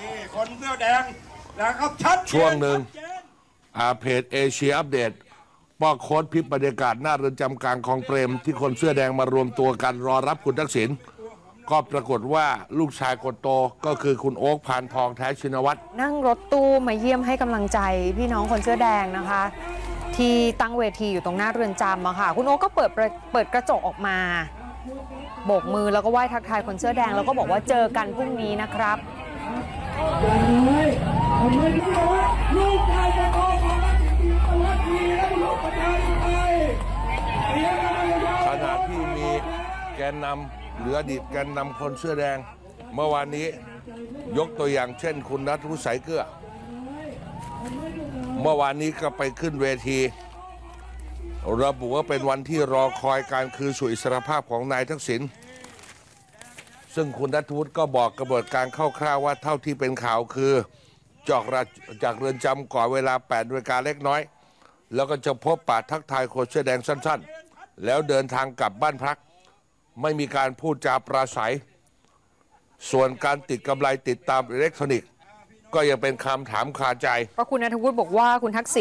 นี่คนเสื้อแดงนะครับชัดเจนช่วงหนึ่งเพจเอเชียอัปเดตป้อโค้ดพิบบรรยากาศหน้าเรือนจำกลางคลองเปรมที่คนเสื้อแดงมารวมตัวกันรอรับคุณทักษิณก็ปรากฏว่าลูกชายคนโตก็คือคุณโอ๊คพานทองแท้ชินวัตรนั่งรถตู้มาเยี่ยมให้กำลังใจพี่น้องคนเสื้อแดงนะคะ ที่ตั้งเวทีอยู่ตรงหน้าเรือนจำอะค่ะคุณโอ๊คก็เปิดกระจกออกมาโบกมือแล้วก็ไหว้ทักทายคนเสื้อแดงแล้วก็บอกว่าเจอกันพรุ่งนี้นะครับขณะที่มีแกนนำหรืออดีตแกนนำคนเสื้อแดงเมื่อวานนี้ยกตัวอย่างเช่นคุณณัฐวุฒิสายเกลือเมื่อวานนี้ก็ไปขึ้นเวทีระบุว่าเป็นวันที่รอคอยการคืนสู่อิสรภาพของนายทักษิณซึ่งคุณณัฐวุฒิก็บอกกระบวนการคร่าวๆว่าเท่าที่เป็นข่าวคือจากเรือนจำก่อนเวลา 8 นาฬิกาเล็กน้อยแล้วก็จะพบปะทักทายคนเสื้อแดงสั้นๆแล้วเดินทางกลับบ้านพักไม่มีการพูดจาปราศัยส่วนการติดกำไรติดตามอิเล็กทรอนิกส์ก็ยังเป็นคำถามคาใจเพราะคุณณัฐวุฒิบอกว่าคุณทักษิณ